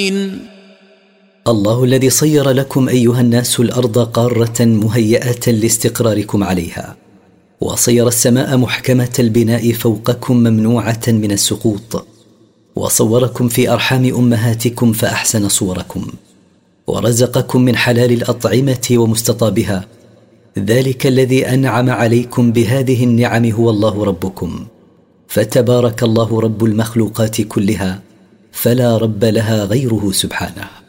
الله الذي صير لكم أيها الناس الأرض قارة مهيئة لاستقراركم عليها، وصير السماء محكمة البناء فوقكم ممنوعة من السقوط، وصوركم في أرحام أمهاتكم فأحسن صوركم، ورزقكم من حلال الأطعمة ومستطابها. ذلك الذي أنعم عليكم بهذه النعم هو الله ربكم، فتبارك الله رب المخلوقات كلها، فلا رب لها غيره سبحانه.